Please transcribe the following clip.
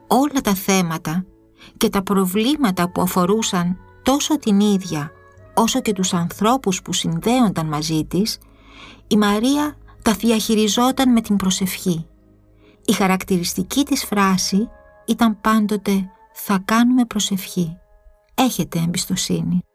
όλα τα θέματα και τα προβλήματα που αφορούσαν τόσο την ίδια όσο και τους ανθρώπους που συνδέονταν μαζί της, η Μαρία τα διαχειριζόταν με την προσευχή. Η χαρακτηριστική της φράση ήταν πάντοτε «θα κάνουμε προσευχή». Έχετε εμπιστοσύνη.